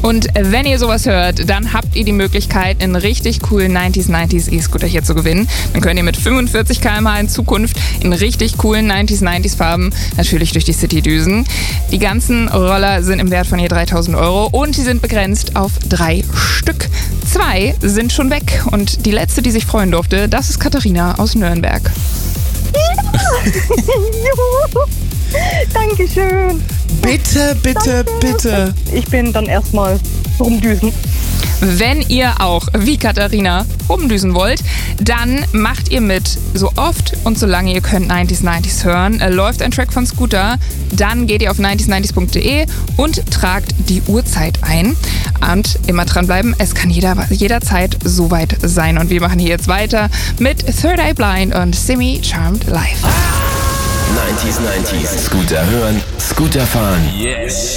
Und wenn ihr sowas hört, dann habt ihr die Möglichkeit, einen richtig coolen 90s E-Scooter hier zu gewinnen. Dann könnt ihr mit 45 km/h in Zukunft in richtig coolen 90s Farben natürlich durch die City düsen. Die ganzen Roller sind im Wert von je 3.000 € und sie sind begrenzt auf 3 Stück. 2 sind schon weg und die letzte, die sich freuen durfte, das ist Katharina aus Nürnberg. Dankeschön. Bitte, bitte, bitte. Ich bin dann erstmal rumdüsen. Wenn ihr auch, wie Katharina, rumdüsen wollt, dann macht ihr mit, so oft und so lange ihr könnt 90s hören. Läuft ein Track von Scooter, dann geht ihr auf 90s90s.de und tragt die Uhrzeit ein. Und immer dranbleiben, es kann jederzeit soweit sein. Und wir machen hier jetzt weiter mit Third Eye Blind und Simi Charmed Live. 90s Scooter hören, Scooter fahren. Yes.